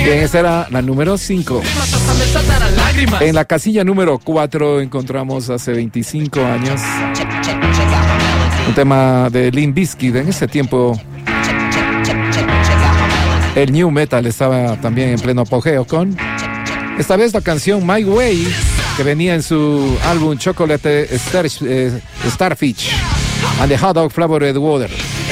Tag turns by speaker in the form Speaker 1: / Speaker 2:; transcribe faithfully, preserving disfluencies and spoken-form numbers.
Speaker 1: Esa era la número cinco. En la casilla número cuatro encontramos hace veinticinco años un tema de Limp Bizkit. En ese tiempo el new metal estaba también en pleno apogeo con esta vez la canción My Way, que venía en su álbum Chocolate Star, eh, Starfish and the Hot Dog Flavored Water.